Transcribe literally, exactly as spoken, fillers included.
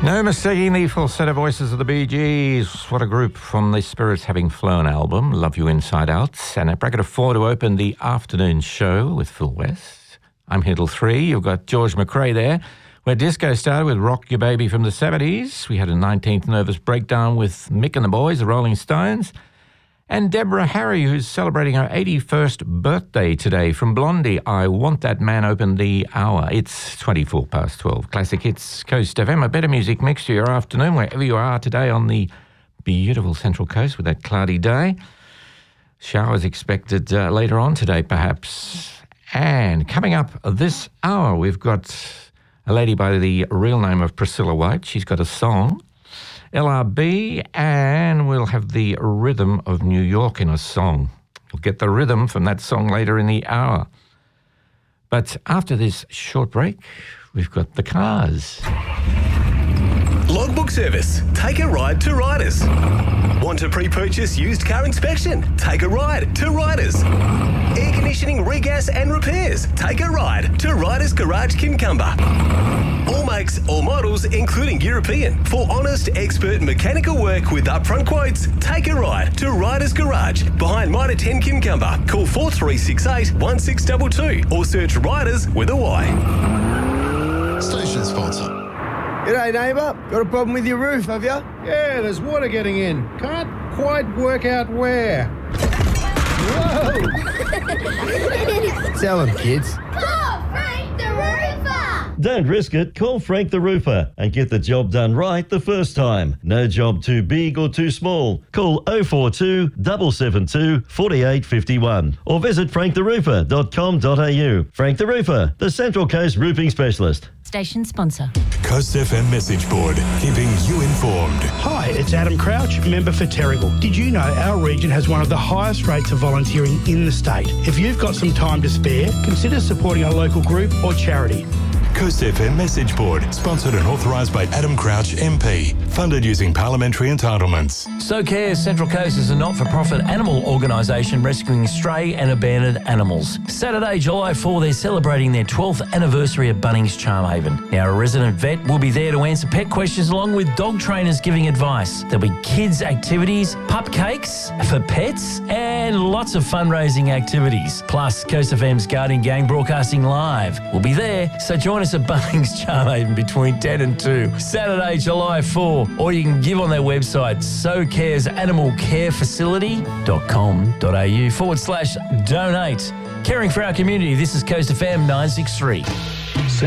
No mistaking the falsetto voices of the Bee Gees. What a group from the Spirits Having Flown album, Love You Inside Out. And a bracket of four to open the afternoon show with Phil West. I'm here till three. You've got George McRae there, where disco started with Rock Your Baby from the seventies. We had a nineteenth Nervous Breakdown with Mick and the Boys, the Rolling Stones. And Deborah Harry, who's celebrating her eighty-first birthday today from Blondie. I Want That Man opened the hour. It's twenty-four past twelve. Classic Hits, Coast F M, a better music mix to your afternoon, wherever you are today on the beautiful Central Coast with that cloudy day. Showers expected uh, later on today, perhaps. And coming up this hour, we've got a lady by the real name of Priscilla White. She's got a song. L R B, and we'll have the rhythm of New York in a song. We'll get the rhythm from that song later in the hour. But after this short break, we've got the cars. Logbook service. Take a ride to Riders. Want to pre-purchase used car inspection? Take a ride to Riders. Air conditioning, regas and repairs? Take a ride to Riders Garage Kincumber. All makes, all models, including European. For honest, expert mechanical work with upfront quotes, take a ride to Riders Garage behind Mitre ten Kincumber. Call four three six eight, one six two two or search Riders with a Y. Station sponsor. G'day, neighbour. Got a problem with your roof, have you? Yeah, there's water getting in. Can't quite work out where. Whoa! Tell them, kids. Call Frank the Roofer! Don't risk it. Call Frank the Roofer and get the job done right the first time. No job too big or too small. Call oh four two, seven seven two, four eight five one or visit frank the roofer dot com dot a u. Frank the Roofer, the Central Coast roofing specialist. Station sponsor. Coast F M message board, keeping you informed. Hi, it's Adam Crouch, member for Terrigal. Did you know our region has one of the highest rates of volunteering in the state? If you've got some time to spare, consider supporting a local group or charity. Coast F M message board, sponsored and authorised by Adam Crouch M P, funded using parliamentary entitlements. So Cares Central Coast is a not-for-profit animal organisation rescuing stray and abandoned animals. Saturday, July fourth, they're celebrating their twelfth anniversary at Bunnings Charmhaven. Now, a resident vet will be there to answer pet questions along with dog trainers giving advice. There'll be kids' activities, pup cakes for pets, and lots of fundraising activities. Plus, Coast F M's Guardian Gang broadcasting live. We'll be there, so join us at Bunnings Charmhaven between ten and two, Saturday, July fourth, or you can give on their website, so cares animal care facility dot com dot a u forward slash donate. Caring for our community, this is Coast F M nine six three.